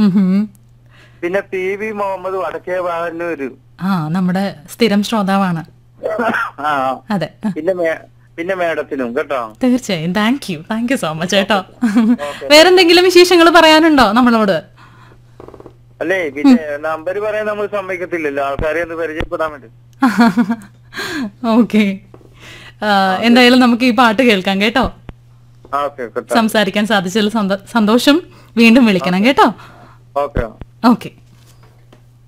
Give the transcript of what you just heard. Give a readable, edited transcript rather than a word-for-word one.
പിന്നെ PV മുഹമ്മദ് വടക്കേ വാഹനൂര്. നമ്മുടെ സ്ഥിരം ശ്രോതാവാണ്. അതെ. പിന്നെ മേഡത്തിനും കേട്ടോ. തീർച്ചയായും. താങ്ക് യു സോ മച്ച് കേട്ടോ. വേറെന്തെങ്കിലും വിശേഷങ്ങൾ പറയാനുണ്ടോ നമ്മളോട്? അല്ലേ, പിന്നെ നമ്പർ പറയാൻ നമ്മൾ സമ്മതിക്കത്തില്ലല്ലോ, ആൾക്കാരെ ഒന്ന് പരിചയപ്പെടാൻ വേണ്ടി. ഓക്കെ, എന്തായാലും നമുക്ക് ഈ പാട്ട് കേൾക്കാം കേട്ടോ. സംസാരിക്കാൻ സാധിച്ചതിൽ സന്തോഷം. വീണ്ടും വിളിക്കണം കേട്ടോ. ഓക്കെ. ഓക്കെ.